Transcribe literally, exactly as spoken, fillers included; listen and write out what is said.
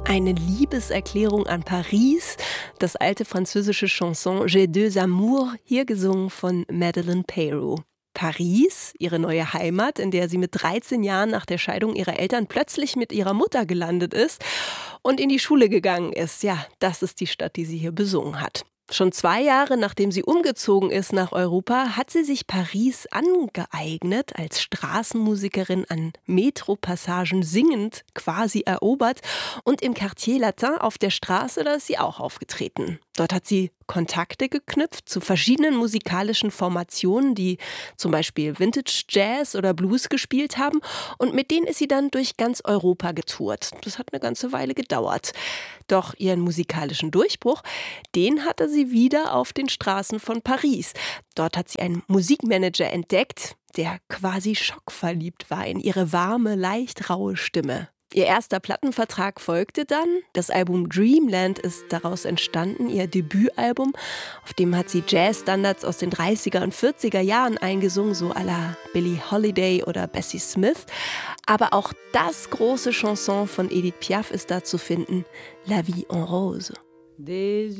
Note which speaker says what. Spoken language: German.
Speaker 1: Eine Liebeserklärung an Paris, das alte französische Chanson J'ai deux amours, hier gesungen von Madeleine Peyroux. Paris, ihre neue Heimat, in der sie mit dreizehn Jahren nach der Scheidung ihrer Eltern plötzlich mit ihrer Mutter gelandet ist und in die Schule gegangen ist. Ja, das ist die Stadt, die sie hier besungen hat. Schon zwei Jahre nachdem sie umgezogen ist nach Europa, hat sie sich Paris angeeignet, als Straßenmusikerin an Metropassagen singend quasi erobert. Und im Quartier Latin auf der Straße, da ist sie auch aufgetreten. Dort hat sie Kontakte geknüpft zu verschiedenen musikalischen Formationen, die zum Beispiel Vintage Jazz oder Blues gespielt haben. Und mit denen ist sie dann durch ganz Europa getourt. Das hat eine ganze Weile gedauert. Doch ihren musikalischen Durchbruch, den hatte sie wieder auf den Straßen von Paris. Dort hat sie einen Musikmanager entdeckt, der quasi schockverliebt war in ihre warme, leicht raue Stimme. Ihr erster Plattenvertrag folgte dann. Das Album Dreamland ist daraus entstanden, ihr Debütalbum. Auf dem hat sie Jazzstandards aus den dreißiger und vierziger Jahren eingesungen, so à la Billie Holiday oder Bessie Smith. Aber auch das große Chanson von Edith Piaf ist da zu finden, La Vie en Rose.